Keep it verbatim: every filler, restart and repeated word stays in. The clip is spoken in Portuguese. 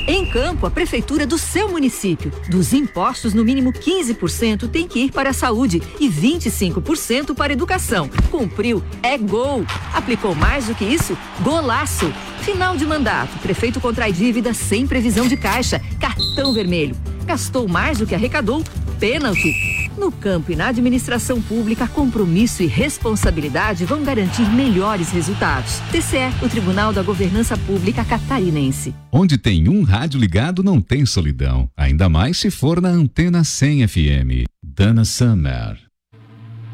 Em Campo, a prefeitura do seu município. Dos impostos, no mínimo quinze por cento tem que ir para a saúde e vinte e cinco por cento para a educação. Cumpriu, é gol. Aplicou mais do que isso? Golaço. Final de mandato, prefeito contrai dívida sem previsão de caixa, cartão vermelho. Gastou mais do que arrecadou? Pênalti. No campo e na administração pública, compromisso e responsabilidade vão garantir melhores resultados. T C E, o Tribunal da Governança Pública Catarinense. Onde tem um rádio ligado não tem solidão, ainda mais se for na Antena cem F M. Dana Summer.